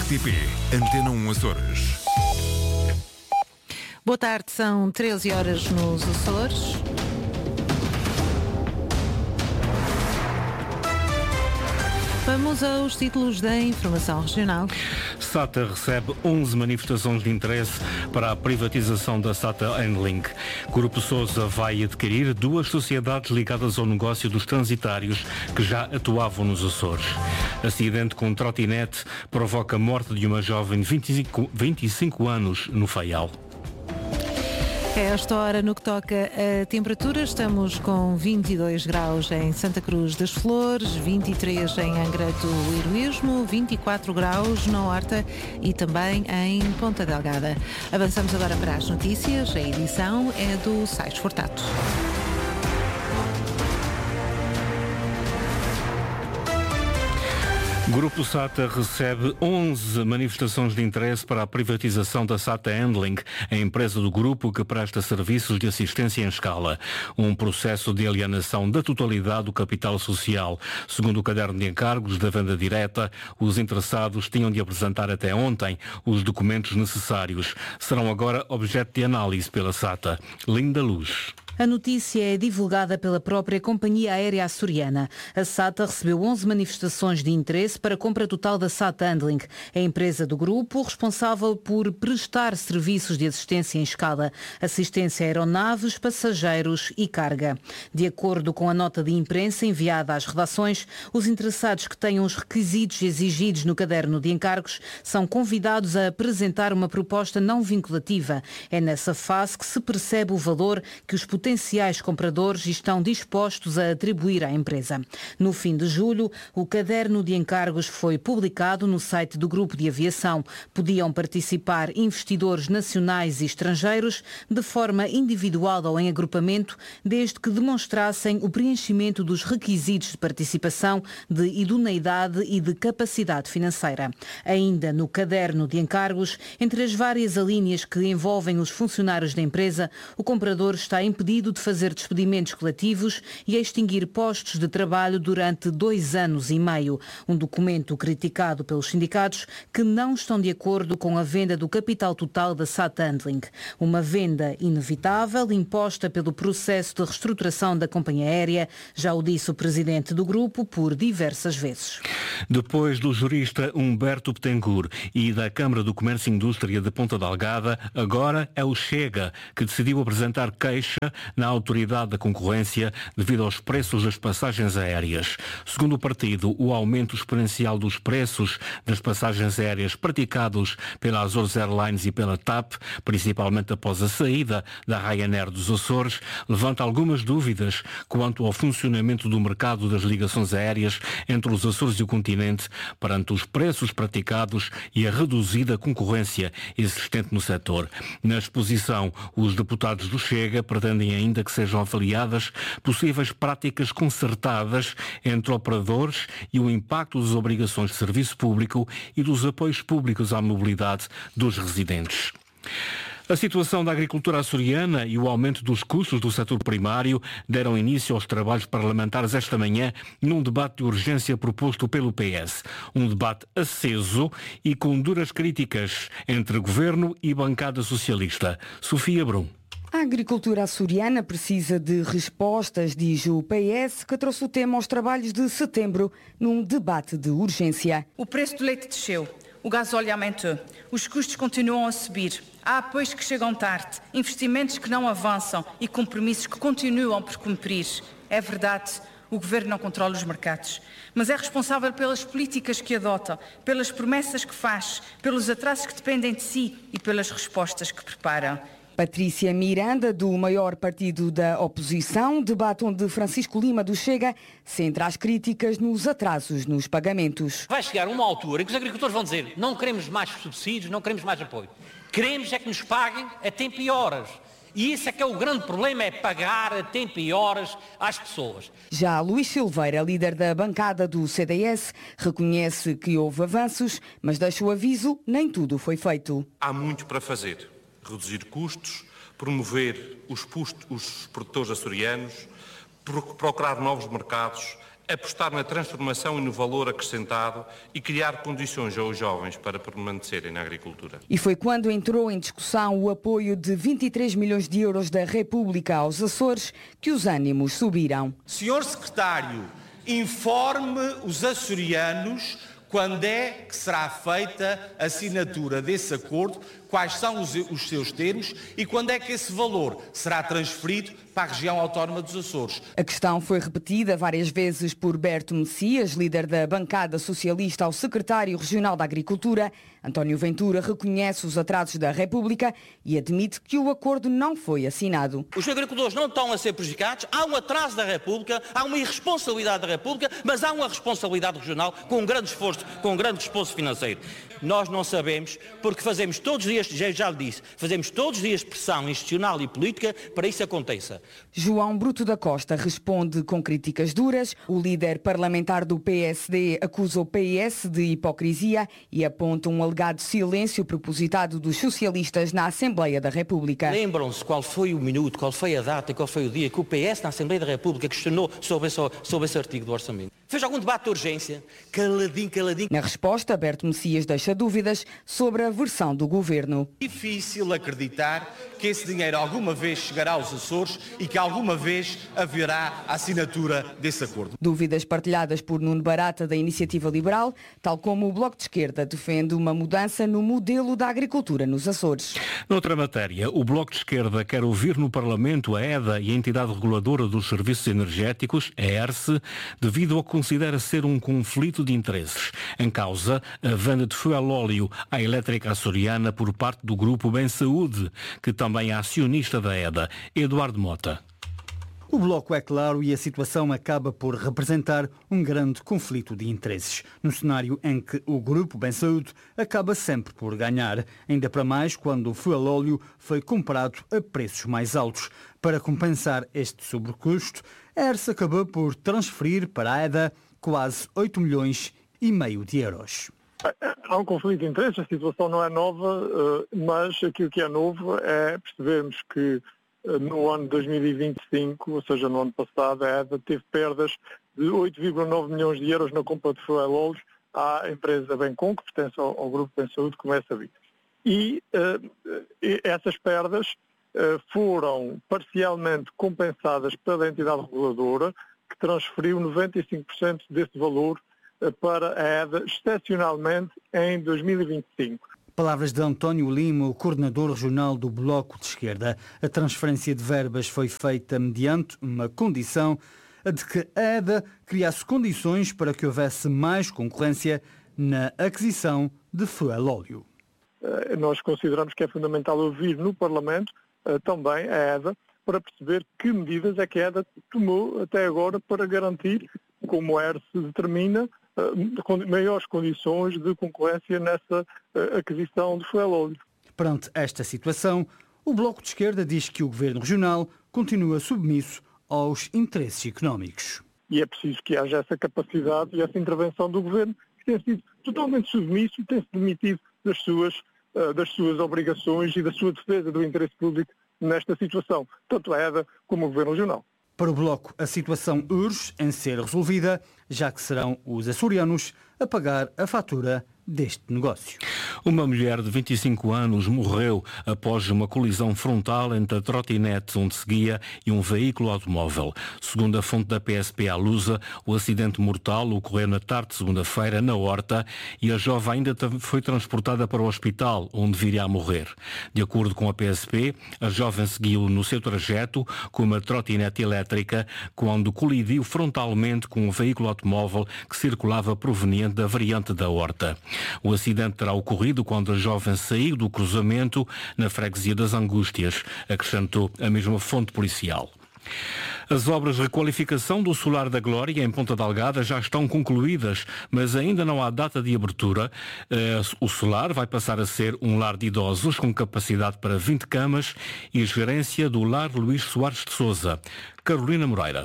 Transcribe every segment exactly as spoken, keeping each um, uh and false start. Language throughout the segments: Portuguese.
T P, Antena um Açores. Boa tarde, são treze horas nos Açores. Vamos aos títulos da informação regional. SATA recebe onze manifestações de interesse para a privatização da SATA Handling. Grupo Sousa vai adquirir duas sociedades ligadas ao negócio dos transitários que já atuavam nos Açores. Acidente com trotinete provoca a morte de uma jovem de vinte e cinco anos no Faial. A esta hora, no que toca a temperatura, estamos com vinte e dois graus em Santa Cruz das Flores, vinte e três em Angra do Heroísmo, vinte e quatro graus na Horta e também em Ponta Delgada. Avançamos agora para as notícias. A edição é do Sais Fortato. Grupo SATA recebe onze manifestações de interesse para a privatização da SATA Handling, a empresa do grupo que presta serviços de assistência em escala. Um processo de alienação da totalidade do capital social. Segundo o caderno de encargos da venda direta, os interessados tinham de apresentar até ontem os documentos necessários. Serão agora objeto de análise pela SATA. Linda Luz. A notícia é divulgada pela própria companhia aérea açoriana. A SATA recebeu onze manifestações de interesse para a compra total da SATA Handling, a empresa do grupo responsável por prestar serviços de assistência em escala, assistência a aeronaves, passageiros e carga. De acordo com a nota de imprensa enviada às redações, os interessados que tenham os requisitos exigidos no caderno de encargos são convidados a apresentar uma proposta não vinculativa. É nessa fase que se percebe o valor que os potenciais potenciais compradores estão dispostos a atribuir à empresa. No fim de julho, o caderno de encargos foi publicado no site do Grupo de Aviação. Podiam participar investidores nacionais e estrangeiros de forma individual ou em agrupamento, desde que demonstrassem o preenchimento dos requisitos de participação, de idoneidade e de capacidade financeira. Ainda no caderno de encargos, entre as várias alíneas que envolvem os funcionários da empresa, o comprador está impedido de fazer despedimentos coletivos e a extinguir postos de trabalho durante dois anos e meio. Um documento criticado pelos sindicatos que não estão de acordo com a venda do capital total da SATA Handling. Uma venda inevitável, imposta pelo processo de reestruturação da companhia aérea, já o disse o presidente do grupo por diversas vezes. Depois do jurista Humberto Betancourt e da Câmara do Comércio e Indústria de Ponta Delgada, agora é o Chega que decidiu apresentar queixa na Autoridade da Concorrência devido aos preços das passagens aéreas. Segundo o partido, o aumento exponencial dos preços das passagens aéreas praticados pela Azores Airlines e pela TAP, principalmente após a saída da Ryanair dos Açores, levanta algumas dúvidas quanto ao funcionamento do mercado das ligações aéreas entre os Açores e o continente perante os preços praticados e a reduzida concorrência existente no setor. Na exposição, os deputados do Chega pretendem ainda que sejam avaliadas possíveis práticas concertadas entre operadores e o impacto das obrigações de serviço público e dos apoios públicos à mobilidade dos residentes. A situação da agricultura açoriana e o aumento dos custos do setor primário deram início aos trabalhos parlamentares esta manhã num debate de urgência proposto pelo P S. Um debate aceso e com duras críticas entre governo e bancada socialista. Sofia Brum. A agricultura açoriana precisa de respostas, diz o P S, que trouxe o tema aos trabalhos de setembro num debate de urgência. O preço do leite desceu, o gasóleo aumentou, os custos continuam a subir, há apoios que chegam tarde, investimentos que não avançam e compromissos que continuam por cumprir. É verdade, o Governo não controla os mercados, mas é responsável pelas políticas que adota, pelas promessas que faz, pelos atrasos que dependem de si e pelas respostas que prepara. Patrícia Miranda, do maior partido da oposição, debate onde Francisco Lima do Chega centra as críticas nos atrasos nos pagamentos. Vai chegar uma altura em que os agricultores vão dizer: não queremos mais subsídios, não queremos mais apoio. Queremos é que nos paguem a tempo e horas. E isso é que é o grande problema, é pagar a tempo e horas às pessoas. Já Luís Silveira, líder da bancada do C D S, reconhece que houve avanços, mas deixa o aviso, nem tudo foi feito. Há muito para fazer. Reduzir custos, promover os, os produtores açorianos, procurar novos mercados, apostar na transformação e no valor acrescentado e criar condições aos jovens para permanecerem na agricultura. E foi quando entrou em discussão o apoio de vinte e três milhões de euros da República aos Açores que os ânimos subiram. Senhor Secretário, informe os açorianos quando é que será feita a assinatura desse acordo, quais são os, os seus termos e quando é que esse valor será transferido para a região autónoma dos Açores. A questão foi repetida várias vezes por Berto Messias, líder da bancada socialista, ao secretário regional da Agricultura. António Ventura reconhece os atrasos da República e admite que o acordo não foi assinado. Os agricultores não estão a ser prejudicados, há um atraso da República, há uma irresponsabilidade da República, mas há uma responsabilidade regional com um grande esforço, com um grande esforço financeiro. Nós não sabemos, porque fazemos todos os dias, já, já lhe disse, fazemos todos os dias pressão institucional e política para isso aconteça. João Bruto da Costa responde com críticas duras. O líder parlamentar do P S D acusa o P S de hipocrisia e aponta um alegado silêncio propositado dos socialistas na Assembleia da República. Lembram-se qual foi o minuto, qual foi a data, qual foi o dia que o P S na Assembleia da República questionou sobre esse, sobre esse artigo do orçamento? Fez algum debate de urgência? Caladinho, caladinho. Na resposta, Berto Messias deixa dúvidas sobre a versão do governo. Difícil acreditar que esse dinheiro alguma vez chegará aos Açores e que alguma vez haverá a assinatura desse acordo. Dúvidas partilhadas por Nuno Barata, da Iniciativa Liberal, tal como o Bloco de Esquerda defende uma mudança no modelo da agricultura nos Açores. Noutra matéria, o Bloco de Esquerda quer ouvir no Parlamento a EDA e a Entidade Reguladora dos Serviços Energéticos, a ERSE, devido ao que considera ser um conflito de interesses. Em causa, a venda de fuel-óleo à elétrica açoriana por parte do grupo Bem Saúde, que também é acionista da EDA. Eduardo Mota. O Bloco é claro e a situação acaba por representar um grande conflito de interesses, no cenário em que o Grupo Bem Saúde acaba sempre por ganhar, ainda para mais quando o fuel-óleo foi comprado a preços mais altos. Para compensar este sobrecusto, a ERSE acabou por transferir para a EDA quase oito milhões e meio de euros. Há um conflito de interesses, a situação não é nova, mas aquilo que é novo é percebermos que no ano de dois mil e vinte e cinco, ou seja, no ano passado, a EDA teve perdas de oito vírgula nove milhões de euros na compra de fuel-óleos à empresa Bencom, que pertence ao, ao Grupo Bem Saúde, como é sabido. E uh, essas perdas uh, foram parcialmente compensadas pela entidade reguladora, que transferiu noventa e cinco por cento desse valor uh, para a EDA, excepcionalmente em dois mil e vinte e cinco. Palavras de António Lima, o coordenador regional do Bloco de Esquerda. A transferência de verbas foi feita mediante uma condição, a de que a EDA criasse condições para que houvesse mais concorrência na aquisição de fuel-óleo. Nós consideramos que é fundamental ouvir no Parlamento também a EDA para perceber que medidas é que a EDA tomou até agora para garantir, como a ERSE determina, maiores condições de concorrência nessa aquisição de fuel-óleo. Perante esta situação, o Bloco de Esquerda diz que o Governo Regional continua submisso aos interesses económicos. E é preciso que haja essa capacidade e essa intervenção do Governo, que tem sido totalmente submisso e tem-se demitido das suas, das suas obrigações e da sua defesa do interesse público nesta situação, tanto a EDA como o Governo Regional. Para o Bloco, a situação urge em ser resolvida, já que serão os açorianos a pagar a fatura deste negócio. Uma mulher de vinte e cinco anos morreu após uma colisão frontal entre a trotinete onde seguia e um veículo automóvel. Segundo a fonte da P S P à Lusa, o acidente mortal ocorreu na tarde de segunda-feira, na Horta, e a jovem ainda foi transportada para o hospital, onde viria a morrer. De acordo com a P S P, a jovem seguiu no seu trajeto com uma trotinete elétrica quando colidiu frontalmente com um veículo automóvel que circulava proveniente da variante da Horta. O acidente terá ocorrido quando a jovem saiu do cruzamento na freguesia das Angústias, acrescentou a mesma fonte policial. As obras de requalificação do Solar da Glória em Ponta Delgada já estão concluídas, mas ainda não há data de abertura. O solar vai passar a ser um lar de idosos com capacidade para vinte camas e gerência do Lar Luís Soares de Sousa. Carolina Moreira.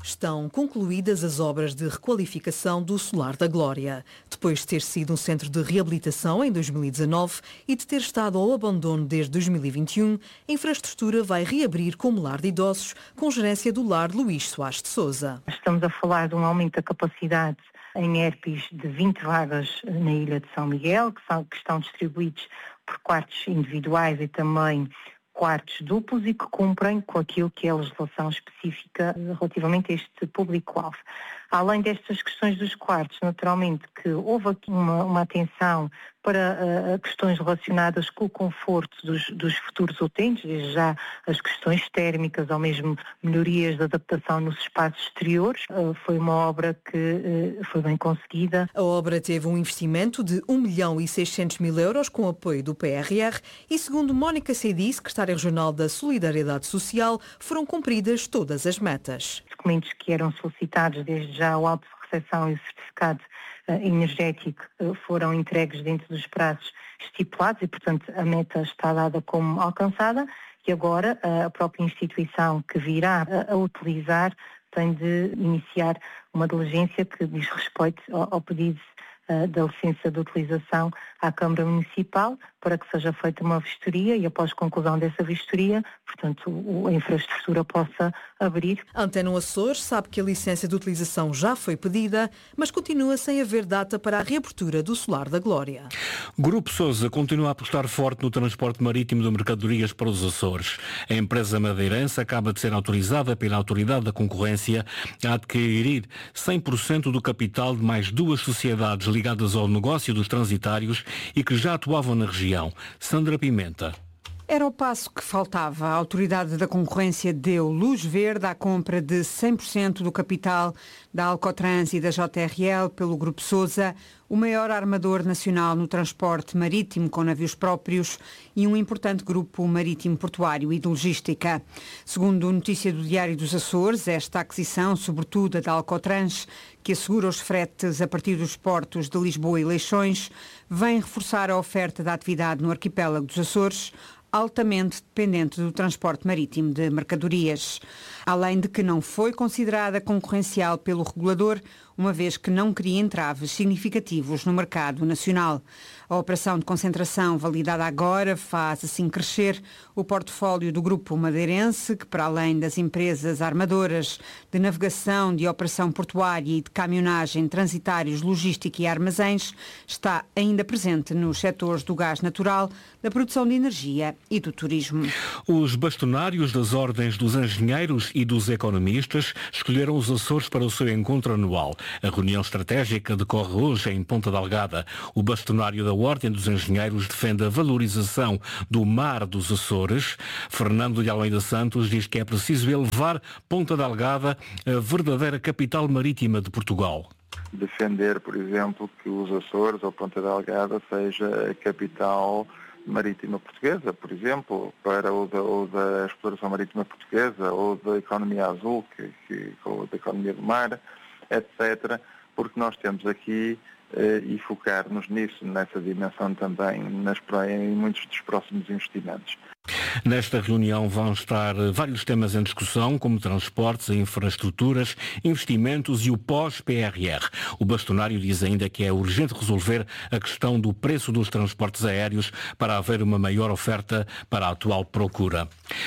Estão concluídas as obras de requalificação do Solar da Glória. Depois de ter sido um centro de reabilitação em dois mil e dezanove e de ter estado ao abandono desde dois mil e vinte e um, a infraestrutura vai reabrir como lar de idosos, com gerência do lar Luís Soares de Sousa. Estamos a falar de um aumento da capacidade em E R P s de vinte vagas na Ilha de São Miguel, que, são, que estão distribuídos por quartos individuais e também quartos duplos e que cumprem com aquilo que é a legislação específica relativamente a este público-alvo. Além destas questões dos quartos, naturalmente que houve aqui uma, uma atenção para uh, questões relacionadas com o conforto dos, dos futuros utentes, desde já as questões térmicas ou mesmo melhorias de adaptação nos espaços exteriores. Uh, foi uma obra que uh, foi bem conseguida. A obra teve um investimento de um milhão e seiscentos mil euros com apoio do P R R e, segundo Mónica Seidi, secretária regional da Solidariedade Social, foram cumpridas todas as metas. Os documentos que eram solicitados, desde já o auto de recepção e o certificado uh, energético, uh, foram entregues dentro dos prazos estipulados e, portanto, a meta está dada como alcançada e agora uh, a própria instituição que virá uh, a utilizar tem de iniciar uma diligência que diz respeito ao, ao pedido uh, da licença de utilização à Câmara Municipal para que seja feita uma vistoria e após conclusão dessa vistoria, portanto, o, a infraestrutura possa abrir. A Antena Açores sabe que a licença de utilização já foi pedida, mas continua sem haver data para a reabertura do Solar da Glória. Grupo Sousa continua a apostar forte no transporte marítimo de mercadorias para os Açores. A empresa madeirense acaba de ser autorizada pela Autoridade da Concorrência a adquirir cem por cento do capital de mais duas sociedades ligadas ao negócio dos transitários e que já atuavam na região. Sandra Pimenta. Era o passo que faltava. A Autoridade da Concorrência deu luz verde à compra de cem por cento do capital da Alcotrans e da J R L pelo Grupo Sousa, o maior armador nacional no transporte marítimo com navios próprios e um importante grupo marítimo portuário e de logística. Segundo notícia do Diário dos Açores, esta aquisição, sobretudo a da Alcotrans, que assegura os fretes a partir dos portos de Lisboa e Leixões, vem reforçar a oferta da atividade no arquipélago dos Açores, altamente dependente do transporte marítimo de mercadorias. Além de que não foi considerada concorrencial pelo regulador, uma vez que não cria entraves significativos no mercado nacional. A operação de concentração validada agora faz assim crescer o portfólio do grupo madeirense, que para além das empresas armadoras de navegação, de operação portuária e de caminhonagem, transitários, logística e armazéns, está ainda presente nos setores do gás natural, da produção de energia e do turismo. Os bastonários das ordens dos engenheiros e dos economistas escolheram os Açores para o seu encontro anual. A reunião estratégica decorre hoje em Ponta Delgada. O bastonário da Ordem dos Engenheiros defende a valorização do mar dos Açores. Fernando de Almeida Santos diz que é preciso elevar Ponta Delgada a verdadeira capital marítima de Portugal. Defender, por exemplo, que os Açores ou Ponta Delgada seja a capital marítima portuguesa, por exemplo, para o da, ou da exploração marítima portuguesa, ou da economia azul, que, que, ou da economia do mar, etcétera, porque nós temos aqui eh, e focar-nos nisso, nessa dimensão também, nas, em muitos dos próximos investimentos. Nesta reunião vão estar vários temas em discussão, como transportes, infraestruturas, investimentos e o pós-P R R. O bastonário diz ainda que é urgente resolver a questão do preço dos transportes aéreos para haver uma maior oferta para a atual procura.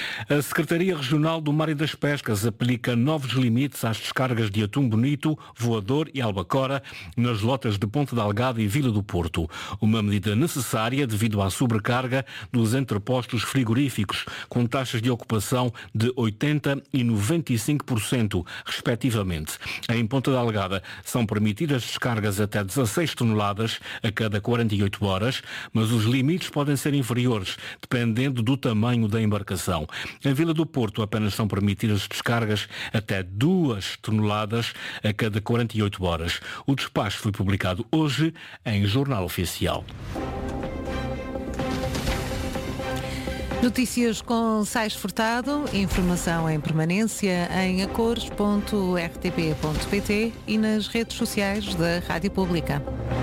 A Secretaria Regional do Mar e das Pescas aplica novos limites às descargas de atum bonito, voador e albacora nas lotas de Ponta Delgada e Vila do Porto. Uma medida necessária devido à sobrecarga dos entrepostos frigoríficos, com taxas de ocupação de oitenta por cento e noventa e cinco por cento, respectivamente. Em Ponta Delgada são permitidas descargas até dezasseis toneladas a cada quarenta e oito horas, mas os limites podem ser inferiores, dependendo do tamanho da embarcação. Em Vila do Porto apenas são permitidas descargas até duas toneladas a cada quarenta e oito horas. O despacho foi publicado hoje em Jornal Oficial. Notícias com Sais Furtado, informação em permanência em acores ponto r t p ponto p t e nas redes sociais da Rádio Pública.